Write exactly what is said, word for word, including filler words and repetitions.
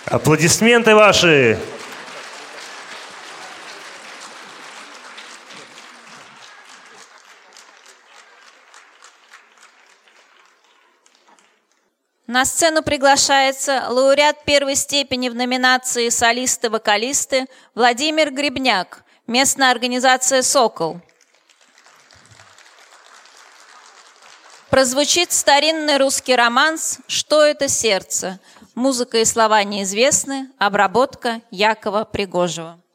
Аплодисменты ваши! На сцену приглашается лауреат первой степени в номинации «Солисты-вокалисты» Владимир Гребняк, местная организация «Сокол». Прозвучит старинный русский романс «Что это сердце?». Музыка и слова неизвестны, обработка Якова Пригожева.